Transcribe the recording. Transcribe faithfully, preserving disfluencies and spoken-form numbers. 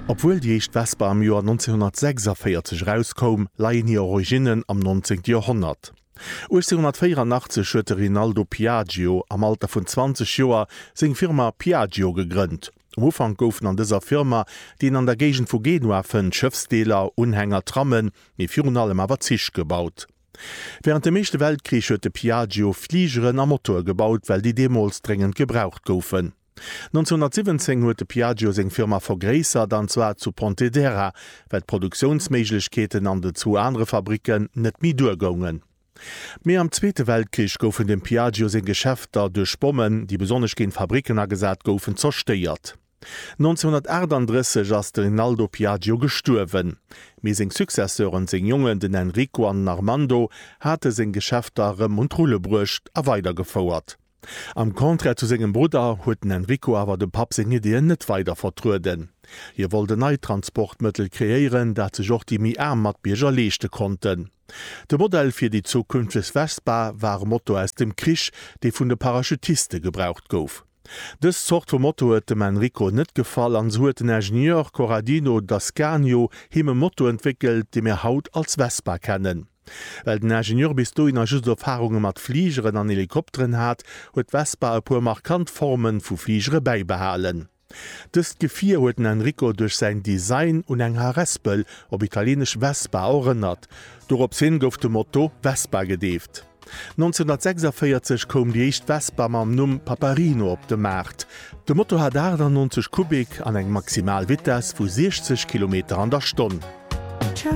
Obwohl die echt Vespa am Jahr neunzehnhundertsechsundvierzig rauskom, leiien hier Originen am neunzehnten Jahrhundert. achtzehnhundertvierundachtzig huet Rinaldo Piaggio am Alter von zwanzig Joer seg Firma Piaggio gegrünnt. Am Ufang goufen an dieser Firma, die an der Gegend vu Genua fën Schëfsdeler, Unhänger, Trammen, mi virun allem awer Zisch gebaut. Während dem Meeschte Weltkrieg huet de Piaggio Fliegeren am Motor gebaut, weil die Demos dringend gebraucht goufen. neunzehnhundertsiebzehn huet de Piaggio seg Firma vergréissert, anzwer zu Pontedera, weil Produktionsméiglechkeeten an de zu andere Fabriken net mi durchgungen. Mehr am Zweite Weltkrieg goufen dem Piaggio seg Geschäfter durch Bomben, die besonnech gen Fabriken agesat goufen, zersteiert. neunzehnhundertachtunddreißig ass de Rinaldo Piaggio gesturwen. Mi seg Successeuren seg Jungen den Enrico an Armando hatte seg Geschäfterem und Rullebrucht a weitergefauert. Am Konträ zu segem Bruder hueten Enrico awer de Pap seg Ideen net weiter vertruden. Hier wollte Neitransportmëttel kreieren, dat ze joch die mi Äm mat Bierger leeschte konnten. De Modell fir die zukünftes Vespa war Motto aus dem Krisch, déi vun de Parachutiste gebraucht gouf. Dës Sort vu Motto huet dem Enrico net gefall, an so huet den Ingenieur Corradino Dascanio him e Motto entwickelt, de mir haut als Vespa kennen. Well den Ingenieur bis do in a just Erfahrungen mat Fliegeren an Helikopteren hat, huet Vespa e puer markant Formen vu Fliegere beibehalen. Dëst Gefier huet Enrico durch sein Design und eng Harespel op italienisch Vespa aurennnert. Dorop sinn gouf de Motto Vespa gedeeft. neunzehnhundertsechsundvierzig kom die echt Vespa mam Numm Paparino op de Markt. De Motto hat neunzig Kubik an eng Maximalwitess vu sechzig Kilometer an der Stunde.